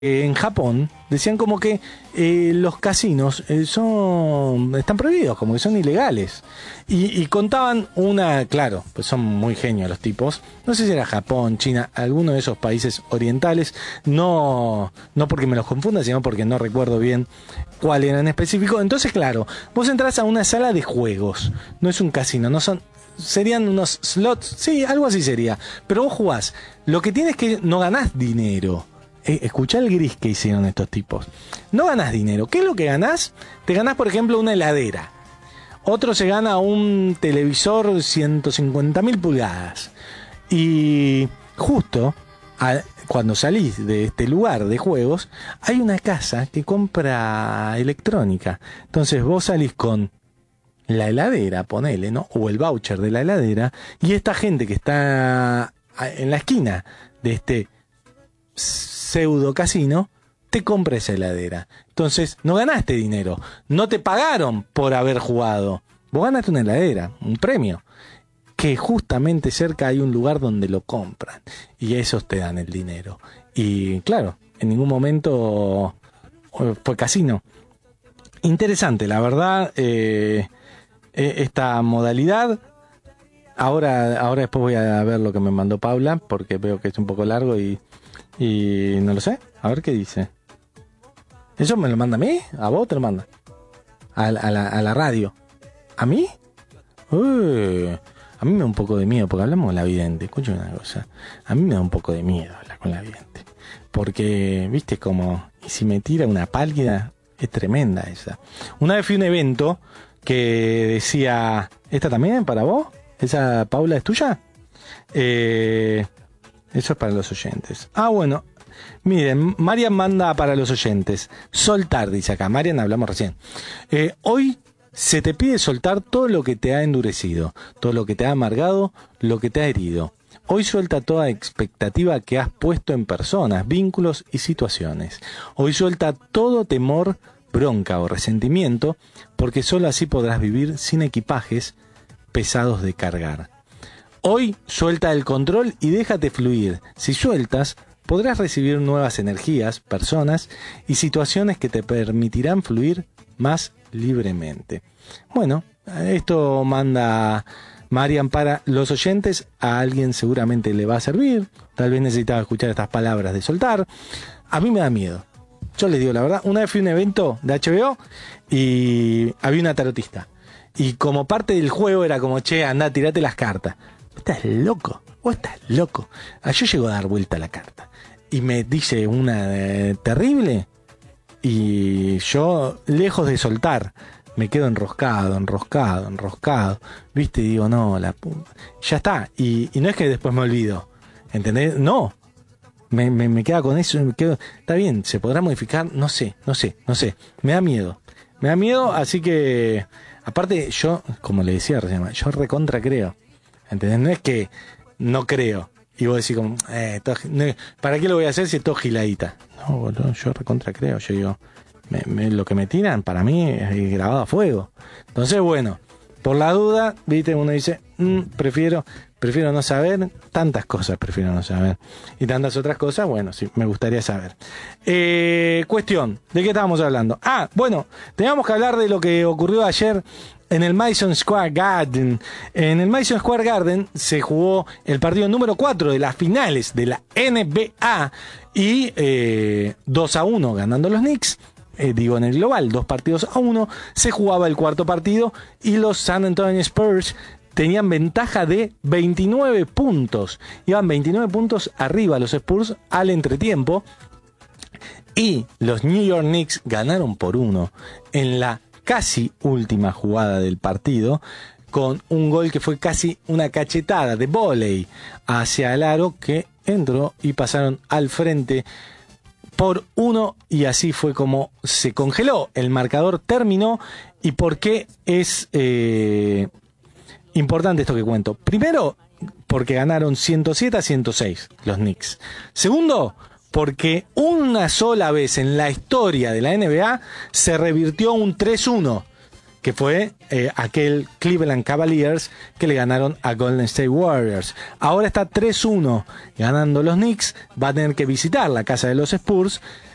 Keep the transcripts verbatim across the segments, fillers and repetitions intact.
en Japón decían como que eh, los casinos eh, son están prohibidos, como que son ilegales. Y, y contaban una, claro, pues son muy genios los tipos. No sé si era Japón, China, alguno de esos países orientales. No, no porque me los confunda, sino porque no recuerdo bien cuál era en específico. Entonces, claro, vos entrás a una sala de juegos. No es un casino, no son... Serían unos slots, sí, algo así sería. Pero vos jugás. Lo que tienes es que no ganás dinero. Eh, escuchá el gris que hicieron estos tipos. No ganás dinero. ¿Qué es lo que ganás? Te ganás, por ejemplo, una heladera. Otro se gana un televisor ciento cincuenta mil pulgadas. Y justo a, cuando salís de este lugar de juegos, hay una casa que compra electrónica. Entonces vos salís con la heladera, ponele, ¿no? O el voucher de la heladera. Y esta gente que está en la esquina de este pseudo casino te compra esa heladera. Entonces no ganaste dinero, no te pagaron por haber jugado, vos ganaste una heladera, un premio, que justamente cerca hay un lugar donde lo compran y esos te dan el dinero. Y claro, en ningún momento fue casino. Interesante, la verdad, eh, esta modalidad. Ahora, ahora después voy a ver lo que me mandó Paula, porque veo que es un poco largo y Y no lo sé, a ver qué dice. ¿Eso me lo manda a mí? ¿A vos te lo manda? A, a, la, a la radio. ¿A mí? Uy, a mí me da un poco de miedo, porque hablamos con la vidente. Escucha una cosa. A mí me da un poco de miedo hablar con la vidente. Porque, viste, como... Y si me tira una pálida, es tremenda esa. Una vez fui a un evento que decía... ¿Esta también para vos? ¿Esa, Paula, es tuya? Eh... Eso es para los oyentes. Ah, bueno. Miren, Marian manda para los oyentes. Soltar, dice acá. Marian, hablamos recién. Eh, hoy se te pide soltar todo lo que te ha endurecido, todo lo que te ha amargado, lo que te ha herido. Hoy suelta toda expectativa que has puesto en personas, vínculos y situaciones. Hoy suelta todo temor, bronca o resentimiento, porque solo así podrás vivir sin equipajes pesados de cargar. Hoy suelta el control y déjate fluir. Si sueltas, podrás recibir nuevas energías, personas y situaciones que te permitirán fluir más libremente. Bueno, esto manda Marian para los oyentes. A alguien seguramente le va a servir. Tal vez necesitaba escuchar estas palabras de soltar. A mí me da miedo. Yo les digo la verdad. Una vez fui a un evento de H B O y había una tarotista. Y como parte del juego era como, che, andá, tirate las cartas. ¿Estás loco? ¿O estás loco? Ah, yo llego a dar vuelta a la carta y me dice una eh, terrible y yo, lejos de soltar, me quedo enroscado, enroscado, enroscado, ¿viste? Y digo, no, la puta, ya está. Y, y no es que después me olvido, ¿entendés? No, me, me, me queda con eso, me quedo, está bien, ¿se podrá modificar? No sé, no sé, no sé, me da miedo, me da miedo, así que, aparte, yo, como le decía recién, yo recontra creo. ¿Entendés? No es que no creo. Y vos decís como, eh, todo, no, ¿para qué lo voy a hacer si es todo giladita? No, boludo, yo recontra creo. Yo digo, me, me, lo que me tiran para mí es grabado a fuego. Entonces, bueno, por la duda, viste, uno dice, mmm, prefiero, prefiero no saber, tantas cosas prefiero no saber. Y tantas otras cosas, bueno, sí, me gustaría saber. Eh, cuestión, ¿de qué estábamos hablando? Ah, bueno, teníamos que hablar de lo que ocurrió ayer en el Madison Square Garden. En el Madison Square Garden se jugó el partido número cuatro de las finales de la N B A y eh, dos a uno ganando los Knicks. Eh, digo, en el global, dos partidos a uno. Se jugaba el cuarto partido y los San Antonio Spurs tenían ventaja de veintinueve puntos. Iban veintinueve puntos arriba los Spurs al entretiempo. Y los New York Knicks ganaron por uno en la casi última jugada del partido, con un gol que fue casi una cachetada de vóley hacia el aro que entró y pasaron al frente por uno y así fue como se congeló. El marcador terminó. ¿Y por qué es eh, importante esto que cuento? Primero, porque ganaron ciento siete a ciento seis los Knicks. Segundo, porque una sola vez en la historia de la N B A se revirtió un tres uno, que fue eh, aquel Cleveland Cavaliers que le ganaron a Golden State Warriors. Ahora está tres uno ganando los Knicks, va a tener que visitar la casa de los Spurs,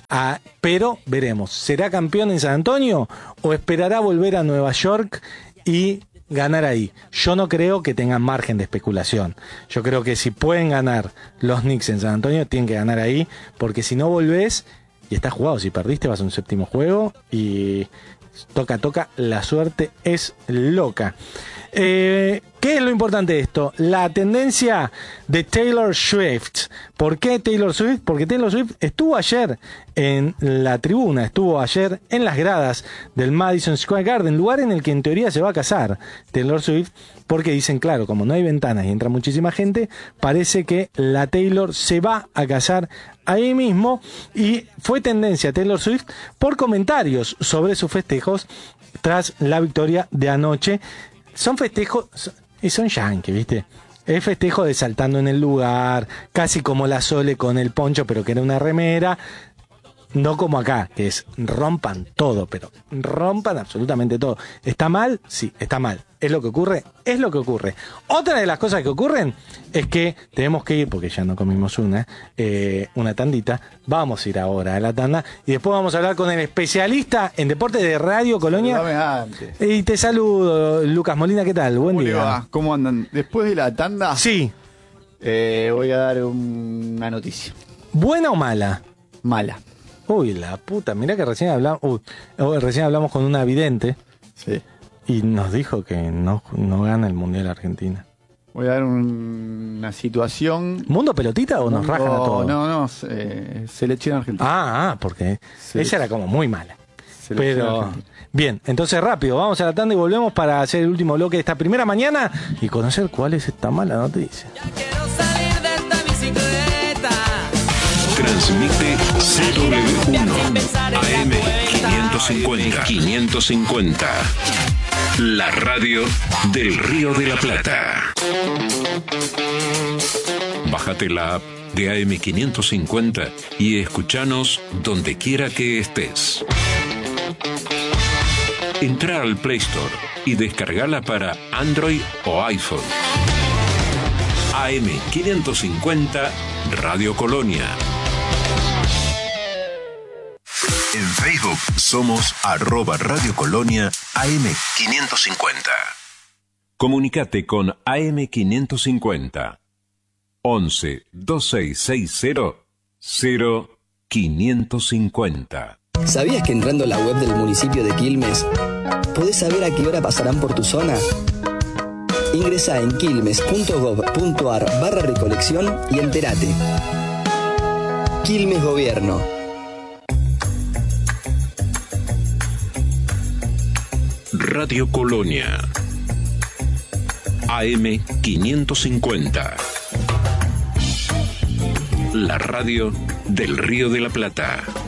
Ah, pero veremos, ¿será campeón en San Antonio o esperará volver a Nueva York y ganar ahí? Yo no creo que tengan margen de especulación. Yo creo que si pueden ganar los Knicks en San Antonio, tienen que ganar ahí, porque si no volvés y estás jugado, si perdiste vas a un séptimo juego y toca, toca, la suerte es loca. Eh, ¿Qué es lo importante de esto? La tendencia de Taylor Swift. ¿Por qué Taylor Swift? Porque Taylor Swift estuvo ayer en la tribuna, estuvo ayer en las gradas del Madison Square Garden, lugar en el que en teoría se va a casar Taylor Swift, porque dicen, claro, como no hay ventanas y entra muchísima gente, parece que la Taylor se va a casar ahí mismo, y fue tendencia Taylor Swift por comentarios sobre sus festejos tras la victoria de anoche. Son festejos, y son yankees, ¿viste? El festejo de saltando en el lugar, casi como la Sole con el poncho, pero que era una remera. No como acá, que es rompan todo, pero rompan absolutamente todo. ¿Está mal? Sí, está mal. ¿Es lo que ocurre? Es lo que ocurre. Otra de las cosas que ocurren es que tenemos que ir, porque ya no comimos una, eh, una tandita. Vamos a ir ahora a la tanda y después vamos a hablar con el especialista en deportes de Radio Colonia. Antes. Y te saludo, Lucas Molina, ¿qué tal? Buen ¿Cómo día. le va? ¿Cómo andan? Después de la tanda, Sí. eh, voy a dar un- una noticia. ¿Buena o mala? Mala. Uy, la puta, mirá que recién hablamos, uy, uy, recién hablamos con una vidente Sí. y nos dijo que no, no gana el Mundial Argentina. Voy a dar un- una situación. ¿Mundo pelotita o nos Mundo- rajan a todos? No, no, eh, selección argentina. Ah, ah, porque Sí. esa era como muy mala. Selección Pero argentina. bien, entonces rápido, vamos a la tanda y volvemos para hacer el último bloque de esta primera mañana y conocer cuál es esta mala noticia. Ya quiero salir de esta bicicleta. Transmite C W uno A M quinientos cincuenta. quinientos cincuenta. La radio del Río de la Plata. Bájate la app de A M quinientos cincuenta y escuchanos donde quiera que estés. Entra al Play Store y descargala para Android o iPhone. A M quinientos cincuenta Radio Colonia. En Facebook somos arroba Radio Colonia A M quinientos cincuenta. Comunicate con A M quinientos cincuenta. once veintiséis sesenta cero quinientos cincuenta. ¿Sabías que entrando a la web del municipio de Quilmes podés saber a qué hora pasarán por tu zona? Ingresá en quilmes.gov.ar barra recolección y entérate. Quilmes Gobierno. Radio Colonia A M quinientos cincuenta. La radio del Río de la Plata.